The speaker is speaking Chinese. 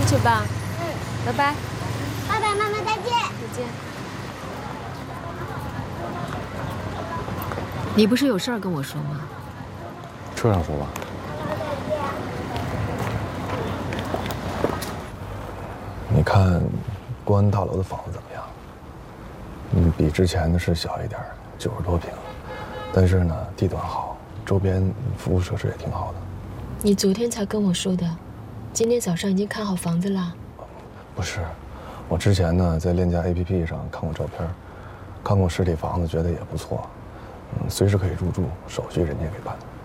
去吧。 嗯， 拜拜。 爸爸妈妈再见。 再见。 你不是有事儿跟我说吗？ 车上说吧。你看，公安大楼的房子怎么样？比之前的是小一点，90多平，但是呢，地段好，周边服务设施也挺好的。 你昨天才跟我说的，今天早上已经看好房子了。 不是，我之前呢在链家 APP 上看过照片，看过实体房子，觉得也不错，随时可以入住，手续人家也给办。